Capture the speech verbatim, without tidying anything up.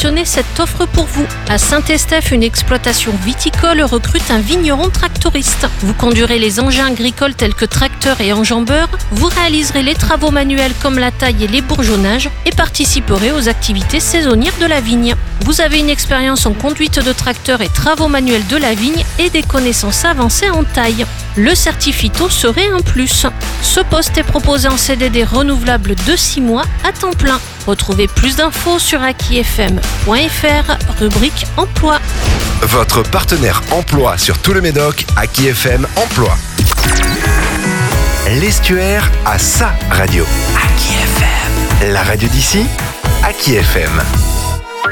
sélectionné cette offre pour vous. À Saint-Estèphe, une exploitation viticole recrute un vigneron tractoriste. Vous conduirez les engins agricoles tels que tracteurs et enjambeurs, vous réaliserez les travaux manuels comme la taille et les bourgeonnages et participerez aux activités saisonnières de la vigne. Vous avez une expérience en conduite de tracteur et travaux manuels de la vigne et des connaissances avancées en taille. Le certificat serait un plus. Ce poste est proposé en C D D renouvelable de six mois à temps plein. Retrouvez plus d'infos sur acquis f m point f r, rubrique emploi. Votre partenaire emploi sur tout le Médoc, Acquis F M Emploi. L'Estuaire a sa radio. Acquis F M. La radio d'ici, Acquis F M.